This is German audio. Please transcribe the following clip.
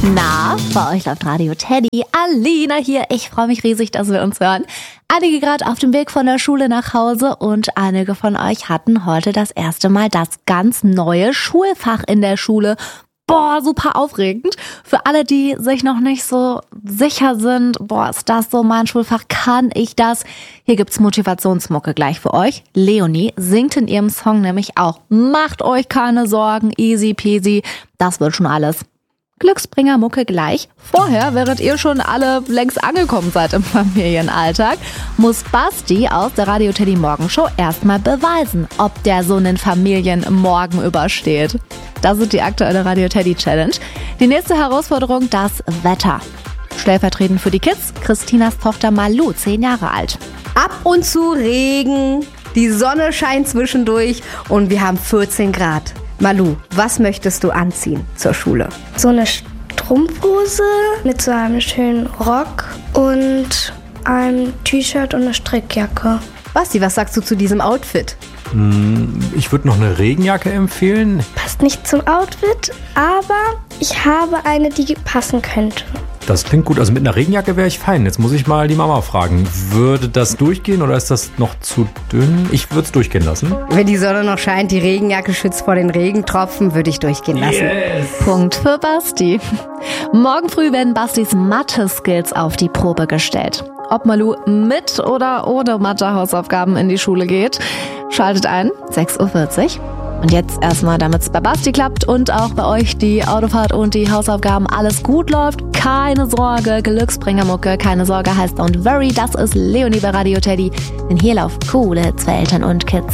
Na, bei euch läuft Radio Teddy. Alina hier. Ich freue mich riesig, dass wir uns hören. Einige gerade auf dem Weg von der Schule nach Hause und einige von euch hatten heute das erste Mal das ganz neue Schulfach in der Schule. Boah, super aufregend. Für alle, die sich noch nicht so sicher sind, boah, ist das so mein Schulfach, kann ich das? Hier gibt's Motivationsmucke gleich für euch. Leonie singt in ihrem Song nämlich auch: Macht euch keine Sorgen, easy peasy, das wird schon alles. Glücksbringer-Mucke gleich. Vorher, während ihr schon alle längst angekommen seid im Familienalltag, muss Basti aus der Radio Teddy Morgenshow erstmal beweisen, ob der so einen Familienmorgen übersteht. Das ist die aktuelle Radio Teddy Challenge. Die nächste Herausforderung, das Wetter. Stellvertretend für die Kids, Christinas Tochter Malu, 10 Jahre alt. Ab und zu Regen, die Sonne scheint zwischendurch und wir haben 14 Grad. Malu, was möchtest du anziehen zur Schule? So eine Strumpfhose mit so einem schönen Rock und einem T-Shirt und eine Strickjacke. Basti, was sagst du zu diesem Outfit? Ich würde noch eine Regenjacke empfehlen. Passt nicht zum Outfit, aber ich habe eine, die passen könnte. Das klingt gut. Also mit einer Regenjacke wäre ich fein. Jetzt muss ich mal die Mama fragen. Würde das durchgehen oder ist das noch zu dünn? Ich würde es durchgehen lassen. Wenn die Sonne noch scheint, die Regenjacke schützt vor den Regentropfen, würde ich durchgehen lassen. Yes. Punkt für Basti. Morgen früh werden Bastis Mathe-Skills auf die Probe gestellt. Ob Malu mit oder ohne Mathe-Hausaufgaben in die Schule geht, schaltet ein, 6:40 Uhr. Und jetzt erstmal, damit es bei Basti klappt und auch bei euch die Autofahrt und die Hausaufgaben alles gut läuft, keine Sorge, Glücksbringermucke, keine Sorge heißt Don't Worry, das ist Leonie bei Radio Teddy. Denn hier laufen coole Hits für Eltern und Kids.